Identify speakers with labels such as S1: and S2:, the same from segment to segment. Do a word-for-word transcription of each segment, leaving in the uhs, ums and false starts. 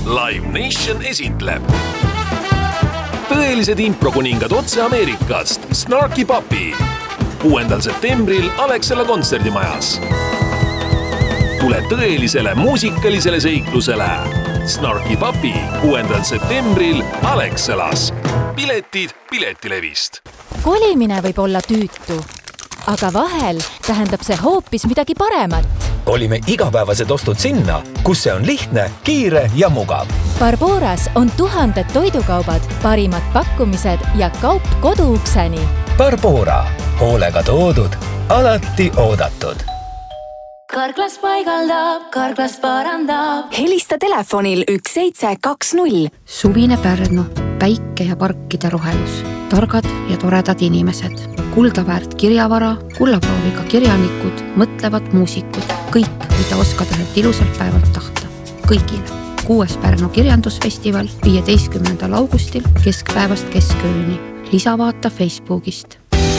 S1: Live Nation esitleb tõelised improkuningad otse Ameerikast Snarky Puppy kuuendal septembril Alexela kontserdimajas. Tule tõelisele muusikalisele seiklusele Snarky Puppy kuuendal septembril Alexelas. Piletid Piletilevist.
S2: Kolimine võib olla tüütu, aga vahel tähendab see hoopis midagi paremat.
S3: Kolime igapäevased ostud sinna, kus see on lihtne, kiire ja mugav.
S2: Barboras on tuhanded toidukaubad, parimad pakkumised ja kaup koduukseni.
S3: Barbora, hoolega toodud, alati oodatud.
S4: Karklas paigaldab, Karklas parandab.
S5: Helista telefonil üks seitse kaks null.
S6: Suvine Pärnu, päike ja parkide rohelus, targad ja toredad inimesed, kuldaväärt kirjavara, kullaprooviga kirjanikud, mõtlevad muusikud, kõik, mida oskad ühelt ilusalt päevalt tahta. Kõigile. Kuues Pärnu kirjandusfestival viieteistkümnendal augustil keskpäevast keskööni. Lisavaata Facebookist.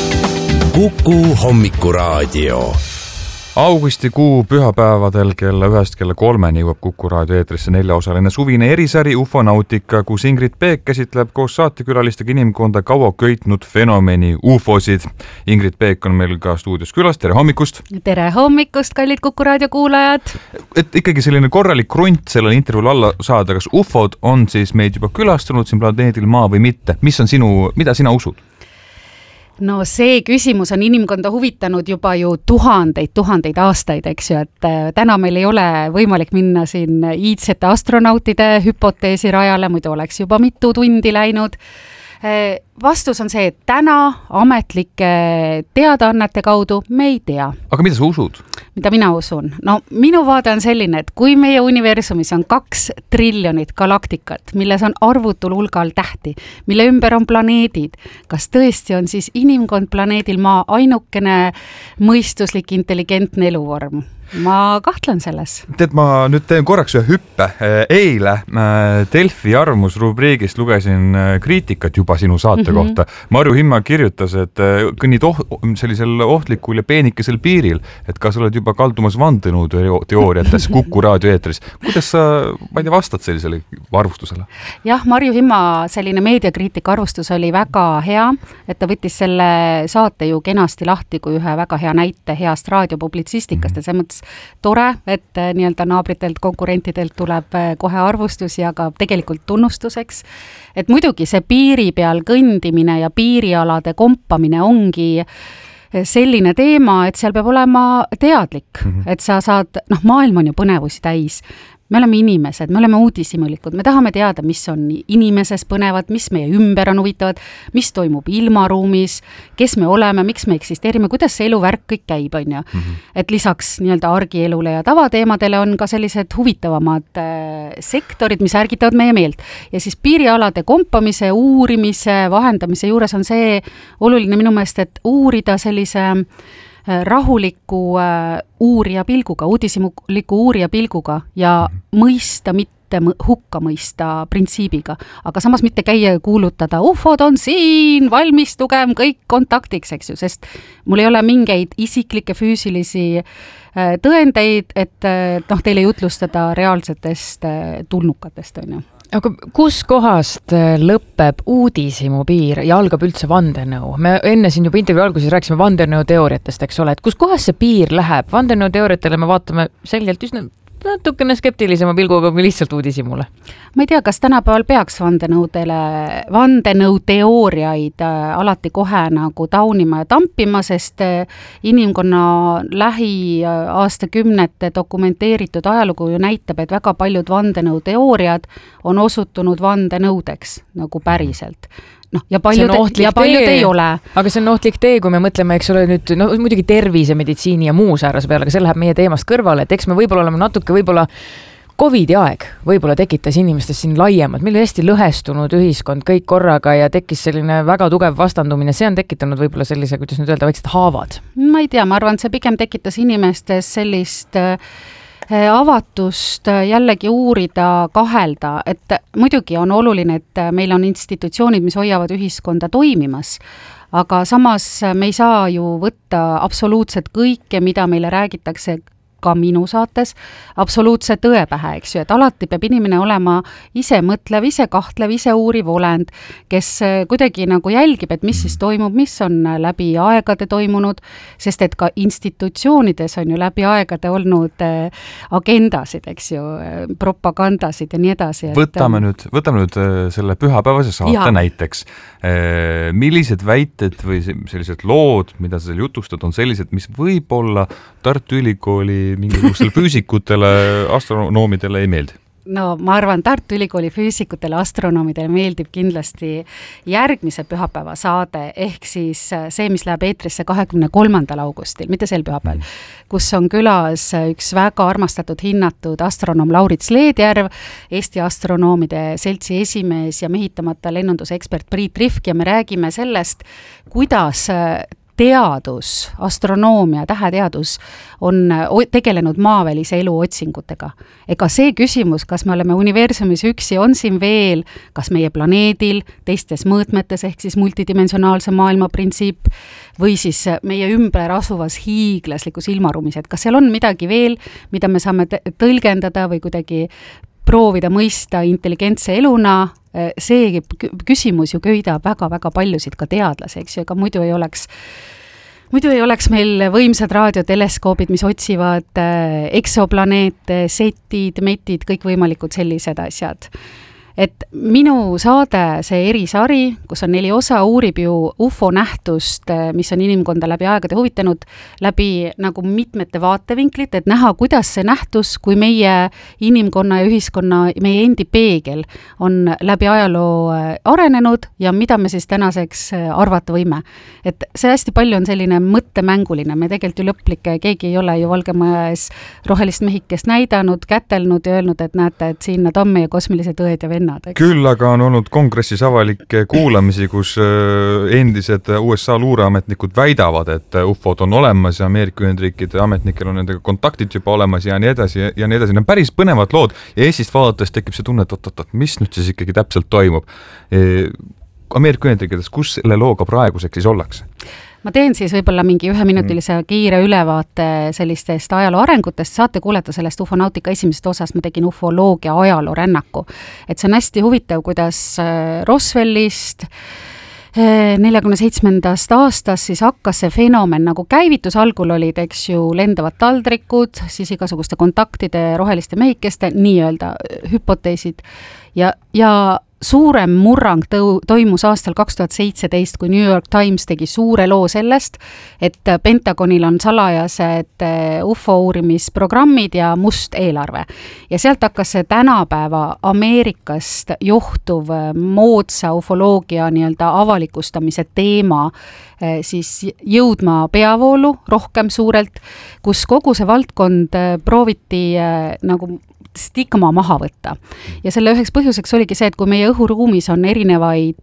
S7: Kuku hommikuraadio.
S8: Augustikuu pühapäevadel kella ühest kella kolmeni jõuab Kuku raadio eetrisse neljaosaline suvine erisari Ufonautika, kus Ingrid Peek käsitleb koos saatekülalistega inimkonda kaua köitnud fenomeni ufosid. Ingrid Peek on meil ka stuudios külas. Tere hommikust!
S9: Tere hommikust, kallid Kuku raadio kuulajad!
S8: Et ikkagi selline korralik krunt sellele intervjuul alla saada, kas ufod on siis meid juba külastanud siin planeedil Maa või mitte? Mis on sinu, mida sina usud?
S9: No see küsimus on inimkonda huvitanud juba ju tuhandeid, tuhandeid aastaid, eks ju, et täna meil ei ole võimalik minna siin iidsete astronautide hüpoteesi rajale, muidu oleks juba mitu tundi läinud. Vastus on see, et täna ametlike teadaannete kaudu me ei tea.
S8: Aga mida sa usud?
S9: Mida mina usun? No minu vaade on selline, et kui meie universumis on kaks triljonit galaktikat, milles on arvutul hulgal tähti, mille ümber on planeedid, kas tõesti on siis inimkond planeedil Maa ainukene mõistuslik intelligentne eluvorm? Ma kahtlen selles.
S8: Tead, ma nüüd teen korraks ühe hüppe. Eile Delfi arvamusrubriigist lugesin kriitikat juba sinu saate mm-hmm. kohta. Marju Himma kirjutas, et kõnnid oh, sellisel ohtlikul ja peenikesel piiril, et kas oled juba kaldumas vandenõu teooriates Kuku raadio eetris. Kuidas sa, ma ei tea, vastad sellisele arvustusele? Jah,
S9: Marju Himma selline meediakriitika arvustus oli väga hea, et ta võttis selle saate ju kenasti lahti kui ühe väga hea näite heast raadiopublitsistikast mm-hmm. ja see mõttes tore, et nii-öelda naabritelt, konkurentidelt tuleb kohe arvustus ja ka tegelikult tunnustuseks. Et muidugi see piiri peal kõndimine ja piirialade kompamine ongi selline teema, et seal peab olema teadlik, mm-hmm. et sa saad, noh, maailm on ju põnevusi täis. Me oleme inimesed, me oleme uudishimulikud, me tahame teada, mis on inimeses põnevad, mis meie ümber on huvitavad, mis toimub ilmaruumis, kes me oleme, miks me eksisteerime, kuidas see eluvärk kõik käib, on ju. Mm-hmm. Et lisaks nii-öelda argielule ja tavateemadele on ka sellised huvitavamad äh, sektorid, mis ärgitavad meie meelt. Ja siis piirialade kompamise, uurimise, vahendamise juures on see oluline minu meelest, et uurida sellise rahuliku uh, uurija pilguga, uudishimuliku uurija pilguga ja mõista, mitte hukka mõista printsiibiga. Aga samas mitte käia ja kuulutada, ufod on siin, valmistugem kõik kontaktiks, eks ju, sest mul ei ole mingeid isiklikke füüsilisi uh, tõendeid, et uh, noh, teile jutlustada reaalsetest uh, tulnukatest, on ju.
S10: Aga kus kohast lõpeb uudishimu piir ja algab üldse vandenõu? Me enne siin juba intervjuu alguses rääkisime vandenõu teooriatest, eks ole, et kus kohas see piir läheb? Vandenõu teooriatele me vaatame selgelt üsna natukene skeptilisema pilguga kui lihtsalt uudishimule.
S9: Ma ei tea, kas tänapäeval peaks vandenõudele, vandenõu teooriaid äh, alati kohe nagu taunima ja tampima, sest äh, inimkonna lähi äh, aastakümnete dokumenteeritud ajalugu ju näitab, et väga paljud vandenõu teooriad on osutunud vandenõudeks nagu päriselt. No, ja paljud, ja paljud ei ole.
S10: Aga see on ohtlik tee, kui me mõtleme, eks ole nüüd, no muidugi tervise, meditsiini ja muu säärase peale, aga see läheb meie teemast kõrvale, et eks me võib-olla oleme natuke võib-olla Covidi aeg võib-olla tekitas inimestest siin laiemalt, meil hästi lõhestunud ühiskond kõik korraga ja tekkis selline väga tugev vastandumine, see on tekitanud võib-olla sellise, kuidas nüüd öelda, väiksed haavad.
S9: Ma ei tea, ma arvan, see pigem tekitas inimestes sellist avatust jällegi uurida, kahelda, et muidugi on oluline, et meil on institutsioonid, mis hoiavad ühiskonda toimimas, aga samas me ei saa ju võtta absoluutselt kõike, mida meile räägitakse ka minu saates absoluutse tõe pähe, eks ju, et alati peab inimene olema ise mõtlev, ise kahtlev, ise uuriv olend, kes kuidagi nagu jälgib, et mis siis toimub, mis on läbi aegade toimunud, sest et ka institutsioonides on ju läbi aegade olnud agendasid, eks ju, propagandasid ja nii edasi. Et...
S8: Võtame nüüd, võtame nüüd selle pühapäevase saate ja. Näiteks. Millised väited või sellised lood, mida sa seal jutustad, on sellised, mis võib-olla Tartu Ülikooli mingisugustel füüsikutele, astronoomidele ei meeldi?
S9: No ma arvan, Tartu Ülikooli füüsikutele, astronoomidele meeldib kindlasti järgmise pühapäeva saade, ehk siis see, mis läheb eetrisse kahekümne kolmandal augustil, mitte sel pühapäeval, kus on külas üks väga armastatud, hinnatud astronoom Laurits Leedjärv, Eesti astronoomide seltsi esimees ja mehitamata lennundusekspert Priit Rifk, ja me räägime sellest, kuidas teadus, astronoomia, täheteadus on tegelenud maavälise elu otsingutega. Ega see küsimus, kas me oleme universumis üksi, on siin veel, kas meie planeedil, teistes mõõtmetes, ehk siis multidimensionaalse maailma printsiip, või siis meie ümber asuvas hiiglaslikus ilmaruumis, et kas seal on midagi veel, mida me saame tõlgendada või kuidagi proovida mõista intelligentse eluna, see küsimus ju köidab väga-väga paljusid ka teadlasi, eks ju, ega muidu ei oleks muidu ei oleks meil võimsad raadioteleskoobid, mis otsivad eksoplaneete, setid, metid, kõikvõimalikud sellised asjad. Et minu saade, see erisari, kus on neli osa, uurib ju U F O nähtust, mis on inimkonda läbi aegade huvitanud, läbi nagu mitmete vaatevinklit, et näha, kuidas see nähtus, kui meie inimkonna ja ühiskonna, meie endi peegel on läbi ajaloo arenenud ja mida me siis tänaseks arvata võime. Et see hästi palju on selline mõttemänguline, me tegelikult ju lõplike, keegi ei ole ju Valgemajas rohelist mehikest näidanud, kätelnud ja öelnud, et näete, et siin nad on meie kosmilise tõed ja vennad.
S8: Küll aga on olnud kongressis avalikke kuulamisi, kus endised U S A luureametnikud väidavad, et U F O-d on olemas ja Ameerika Ühendriikide ametnikel on nendega kontaktid juba olemas ja nii edasi ja nii edasi. Need on päris põnevad lood ja Eestist vaadates tekib see tunne, et oot, oot, oot, mis nüüd siis ikkagi täpselt toimub. Ameerika Ühendriikides, kus selle looga praeguseks siis ollakse?
S9: Ma teen siis võib-olla mingi üheminutilise kiire ülevaate sellistest ajaloo arengutest, saate kuuleta sellest ufonautika esimesest osast, ma tegin ufoloogia ajaloo rännaku. Et see on hästi huvitav, kuidas Roswellist neljakümne seitsmendast aastast siis hakkas see fenomen nagu käivitus, algul olid, eks ju, lendavad taldrikud, siis igasuguste kontaktide, roheliste mehikeste, nii-öelda hüpoteesid ja, ja suurem murrang tõu, toimus aastal kaks tuhat seitseteist, kui New York Times tegi suure loo sellest, et Pentagonil on salajased U F O uurimisprogrammid ja must eelarve. Ja sealt hakkas see tänapäeva Ameerikast johtuv moodsa ufoloogia nii-öelda avalikustamise teema siis jõudma peavoolu rohkem suurelt, kus kogu see valdkond prooviti nagu stigma maha võtta. Ja selle üheks põhjuseks oligi see, et kui meie õhuruumis on erinevaid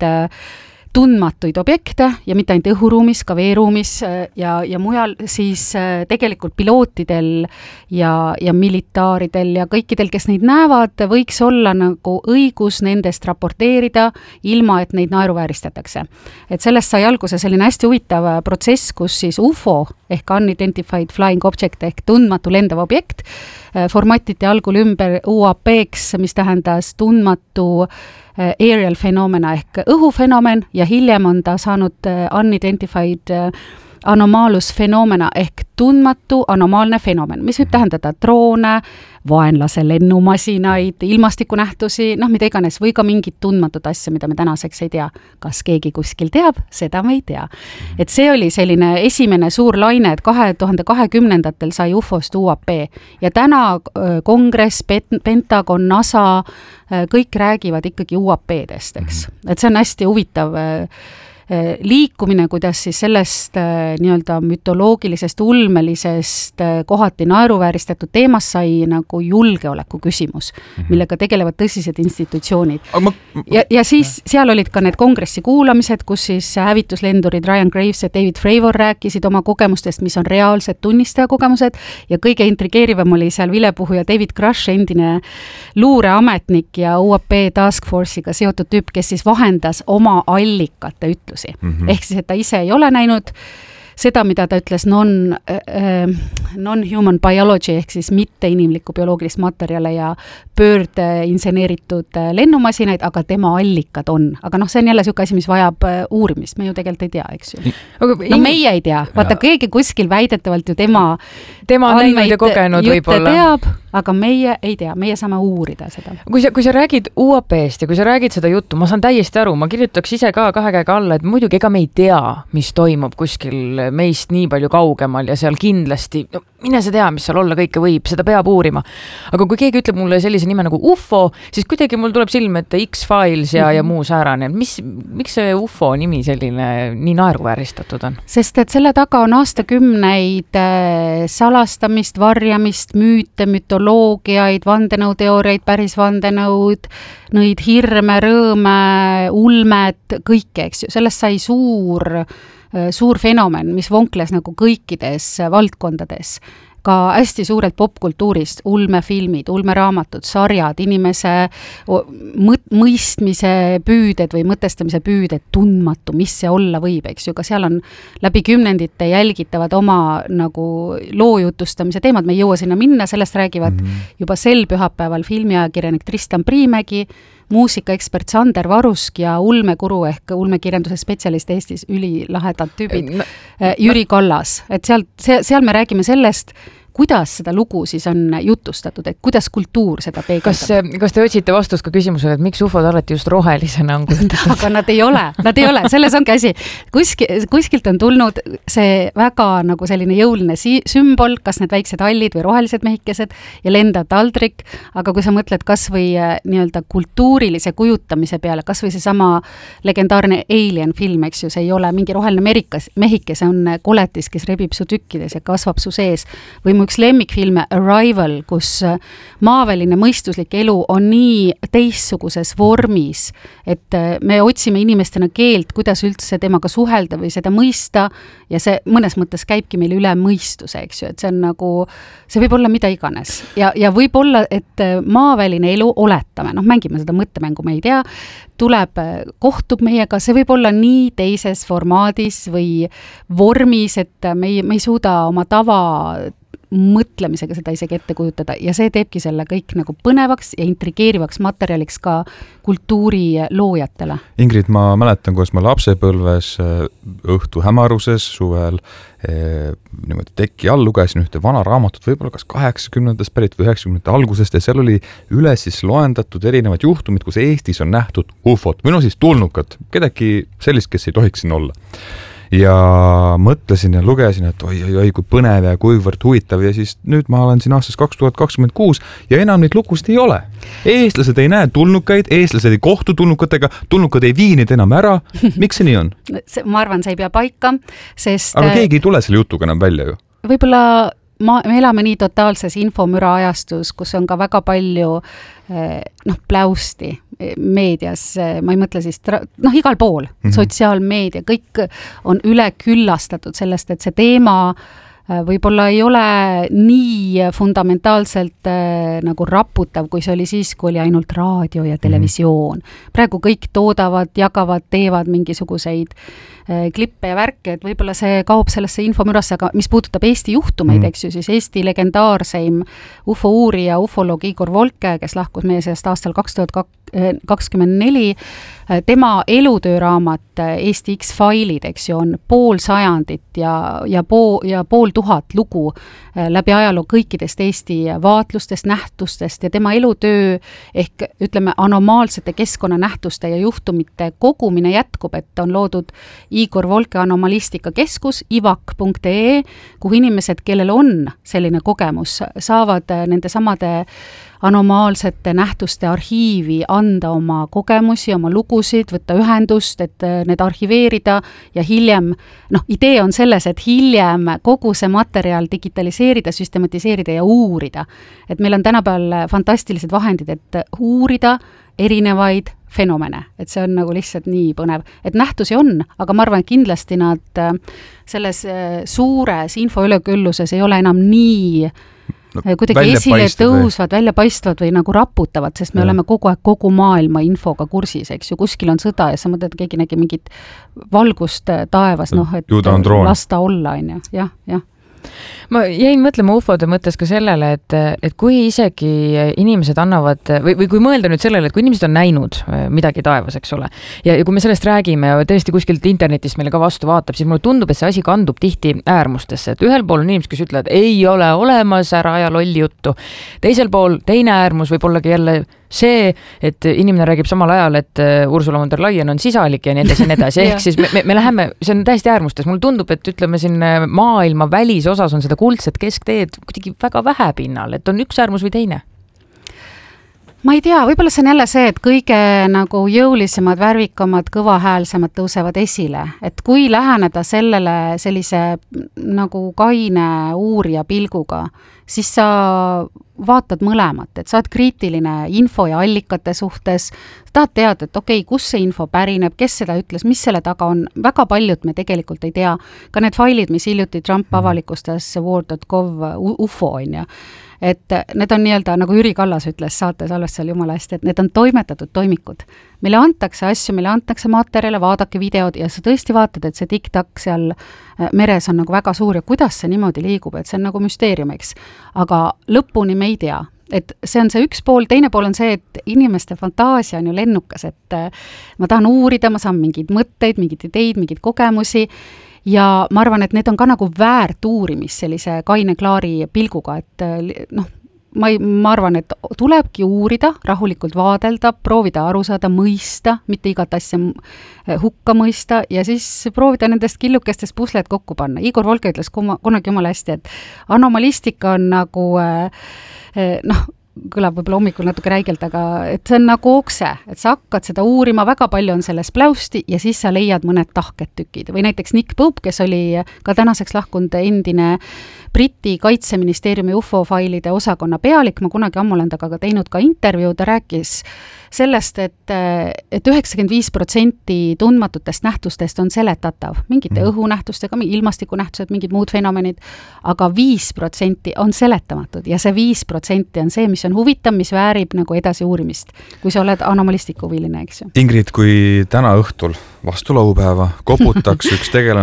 S9: tundmatuid objekte ja mitte ainult õhuruumis, ka veeruumis ja, ja mujal, siis tegelikult pilootidel ja, ja militaaridel ja kõikidel, kes neid näevad, võiks olla nagu õigus nendest raporteerida, ilma et neid naeruvääristatakse. Et sellest sai alguse selline hästi huvitav protsess, kus siis U F O ehk Unidentified Flying Object ehk tundmatu lendav objekt formatiti algul ümber U A P-ks, mis tähendas tundmatu aerial fenomena ehk õhufenomen ja hiljem on ta saanud unidentified anomaalus fenomena ehk tundmatu anomaalne fenomen, mis võib tähendada droone, vaenlase lennumasinaid, ilmastikunähtusi, noh mida iganes, või ka mingit tundmatut asja, mida me tänaseks ei tea. Kas keegi kuskil teab, seda me ei tea. Et see oli selline esimene suur laine, et kahe tuhande kahekümnendatel sai U F O-st U A P ja täna kongress, Pentagon, NASA, kõik räägivad ikkagi U A P-dest, eks. Et see on hästi huvitav liikumine, kuidas siis sellest nii-öelda mütoloogilisest, ulmelisest, kohati naeruvääristatud teemast sai nagu julgeoleku küsimus, millega tegelevad tõsised institutsioonid. Ma... Ja, ja siis seal olid ka need kongressi kuulamised, kus siis hävituslendurid Ryan Graves ja David Fravor rääkisid oma kogemustest, mis on reaalsed tunnistaja kogemused ja kõige intrigeerivam oli seal vilepuhuja David Crush, endine luureametnik ja U A P Task Force'iga seotud tüüp, kes siis vahendas oma allikate ütlusi. Mm-hmm. Ehk siis, et ta ise ei ole näinud seda, mida ta ütles non, äh, non-human biology ehk siis mitte inimlikku bioloogilist materjale ja pöörde inseneeritud lennumasinaid, aga tema allikad on. Aga noh, see on jälle siuke asi, mis vajab uurimist, me ju tegelikult ei tea, eks ju. No meie ei tea, vaata keegi kuskil väidetavalt ju tema
S10: tema on näinud ja kogenud võib-olla.
S9: Teab, aga meie ei tea, meie saame uurida seda.
S10: Kui sa, kui sa räägid U A P-st ja kui sa räägid seda juttu, ma saan täiesti aru, ma kirjutaks ise ka kahe käega alla, et muidugi ega me ei tea, mis toimub kuskil meist nii palju kaugemal ja seal kindlasti, no mine sa tea, mis seal olla kõike võib, seda peab uurima. Aga kui keegi ütleb mulle sellise nime nagu U F O, siis kuidagi mul tuleb silme, et X-Files ja, mm-hmm. ja muu säärane. Mis, miks see U F O nimi selline nii naeruvääristatud on?
S9: Sest et selle taga on aastakümneid salastamist, varjamist, müüte, mütoloogiaid, vandenõuteooriaid, päris vandenõud, neid hirme, rõõme, ulmed, kõike, eks ju. Sellest sai suur suur fenomen, mis vonkles nagu kõikides valdkondades, ka hästi suurelt popkultuurist, ulmefilmid, ulmeraamatud, sarjad, inimese mõt- mõistmise püüded või mõtestamise püüded, tundmatu, mis see olla võib, eks ju, ka seal on läbi kümnendite jälgitavad oma nagu loojutustamise teemad, me ei jõua sinna minna, sellest räägivad mm-hmm. juba sel pühapäeval filmiajakirjanik Tristan Priimägi, muusikaekspert Sander Varusk ja ulmekuru ehk ulmekirjanduse spetsialist Eestis, ülilahedad tüübid, no, Jüri Kallas. Et seal, seal me räägime sellest, kuidas seda lugu siis on jutustatud, et kuidas kultuur seda peegeldab.
S10: Kas, kas te otsite vastust ka küsimusele, et miks ufod alati just rohelisena on kujutatud?
S9: Aga nad ei ole, nad ei ole, selles on käsi. Kuski, kuskilt on tulnud see väga nagu selline jõuline si- sümbol, kas need väiksed hallid või rohelised mehikesed ja lendav taldrik, aga kui sa mõtled kas või nii-öelda kultuurilise kujutamise peale, kas või see sama legendaarne Alien film, eks ju, see ei ole mingi roheline merikas, mehike, see on koletis, kes rebib su tükkides ja kasvab su sees, või üks lemmikfilme Arrival, kus maaväline mõistuslik elu on nii teistsuguses vormis, et me otsime inimestena keelt, kuidas üldse temaga suhelda või seda mõista ja see mõnes mõttes käibki meil üle mõistuse, eks ju, et see on nagu, see võib olla mida iganes ja, ja võib olla, et maaväline elu oletame, noh mängime seda mõttemängu, me ei tea, tuleb, kohtub meiega, see võib olla nii teises formaadis või vormis, et me ei, me ei suuda oma tava mõtlemisega seda isegi ette kujutada ja see teebki selle kõik nagu põnevaks ja intrigeerivaks materjaliks ka kultuuri loojatele.
S8: Ingrid, ma mäletan, kus ma lapsepõlves õhtu hämaruses suvel eh, niimoodi teki all lugesin ühte vana raamatut, võib-olla kas kaheksakümnendast pärit või üheksakümnendate algusest ja seal oli üle siis loendatud erinevad juhtumid, kus Eestis on nähtud ufot, või no siis tulnukad, kedagi sellist, kes ei tohiks siin olla. Ja mõtlesin ja lugesin, et oi, oi, oi, kui põnev ja kuivõrd huvitav ja siis nüüd ma olen siin aastas kaks tuhat kakskümmend kuus ja enam neid lugusid ei ole. Eestlased ei näe tulnukaid, eestlased ei kohtu tulnukatega, tulnukad ei vii neid enam ära. Miks see nii on?
S9: Ma arvan, see ei pea paika, sest...
S8: Aga keegi ei tule selle jutuga enam välja ju.
S9: Võib-olla ma, me elame nii totaalses infomüra ajastus, kus on ka väga palju noh, pläusti meedias, ma ei mõtle siis, noh, igal pool, mm-hmm. sotsiaalmeedia, kõik on üle küllastatud sellest, et see teema võib-olla ei ole nii fundamentaalselt äh, nagu raputav, kui see oli siis, kui oli ainult raadio ja televisioon. Praegu kõik toodavad, jagavad, teevad mingisuguseid äh, klippe ja värke, et võib-olla see kaob sellesse infomürasse, aga mis puudutab Eesti juhtumeid, mm. eks ju, siis Eesti legendaarseim ufo uurija, ufoloog Igor Volke, kes lahkus meie seast aastal kaks tuhat kakskümmend neli, tema elutööraamat Eesti X-File'id, eks ju, on pool sajandit ja, ja, pool, ja pool tuhat lugu läbi ajaloo kõikidest Eesti vaatlustest, nähtustest ja tema elutöö ehk ütleme anomaalsete keskkonnanähtuste ja juhtumite kogumine jätkub, et on loodud Igor Volke anomalistika keskus ivak punkt ee, kuhu inimesed, kellel on selline kogemus, saavad nende samade anomaalsete nähtuste arhiivi anda oma kogemusi, oma lugusid, võtta ühendust, et need arhiveerida ja hiljem, noh, idee on selles, et hiljem kogu see materjal digitaliseerida, süstematiseerida ja uurida. Et meil on tänapäeval fantastilised vahendid, et uurida erinevaid fenomene, et see on nagu lihtsalt nii põnev. Et nähtusi on, aga ma arvan, et kindlasti nad selles suures infoülekülluses ei ole enam nii
S8: no,
S9: kuidagi esile tõusvad, välja paistvad või nagu raputavad, sest me ja. oleme kogu aeg kogu maailma infoga kursis, eks ju, kuskil on sõda ja sa mõtled, keegi nägi mingit valgust taevas, noh, et lasta olla, on ju, jah, jah.
S10: Ma jäin mõtlema U F O-de mõttes ka sellele, et, et kui isegi inimesed annavad, või, või kui mõelda nüüd sellele, et kui inimesed on näinud midagi taevas, eks ole, ja, ja kui me sellest räägime ja tõesti kuskilt internetist meile ka vastu vaatab, siis mulle tundub, et see asi kandub tihti äärmustesse, et ühel pool on inimesed, kes ütlevad, ei ole olemas, ära aja lolli juttu. Teisel pool, teine äärmus võib ollagi jälle see, et inimene räägib samal ajal, et Ursula von der Leyen on sisalik ja nii edasi ja nii edasi, ehk siis me, me, me läheme, see on täiesti äärmustes, mulle tundub, et ütleme siin maailma välisosas on seda kuldset keskteed kuidagi väga vähe pinnal, et on üks äärmus või teine.
S9: Ma ei tea, võib-olla see on jälle see, et kõige nagu jõulisemad, värvikamad, kõvahäälsemad tõusevad esile, et kui läheneda sellele sellise nagu kaine uurija pilguga, siis sa vaatad mõlemat, et sa oled kriitiline info ja allikate suhtes, tahad teada, et okei, okay, kus see info pärineb, kes seda ütles, mis selle taga on, väga paljud me tegelikult ei tea, ka need failid, mis hiljuti Trump avalikustas war dot gov U F O on ju, et need on nii-öelda, nagu Jüri Kallas ütles saates salvestusel jumala hästi, et need on toimetatud toimikud. Meile antakse asju, meile antakse materjale, vaadake videod ja sa tõesti vaatad, et see tiktak seal meres on nagu väga suur ja kuidas see niimoodi liigub, et see on nagu müsteeriumiks. Aga lõpuni me ei tea. Et see on see üks pool, teine pool on see, et inimeste fantaasia on ju lennukas, et ma tahan uurida, ma saan mingeid mõtteid, mingeid ideid, mingeid kogemusi ja ma arvan, et need on ka nagu väärt uurimis sellise kaine klaari pilguga, et noh, ma, ei, ma arvan, et tulebki uurida, rahulikult vaadelda, proovida aru saada, mõista, mitte igat asja hukka mõista ja siis proovida nendest killukestest pusled kokku panna. Igor Volke ütles kunagi jumala hästi, et anomalistika on nagu noh, kõlab võib-olla hommikul natuke räigelt, aga et see on nagu okse, et sa hakkad seda uurima, väga palju on selles pläusti ja siis sa leiad mõned tahked tükid. Või näiteks Nick Pope, kes oli ka tänaseks lahkunud endine Briti kaitseministeeriumi U F O failide osakonna pealik, ma kunagi ammu olen temaga teinud ka intervjuu, ta rääkis sellest, et, et üheksakümmend viis protsenti tundmatutest nähtustest on seletatav, mingite mm. õhunähtustega, ilmastikunähtused, mingid muud fenomenid, aga viis protsenti on seletamatud ja see viis protsenti on see, mis on huvitav, mis väärib nagu edasi uurimist, kui sa oled anomalistiku huviline, eks ju.
S8: Ingrid, kui täna õhtul vastu laupäeva koputaks üks tegelane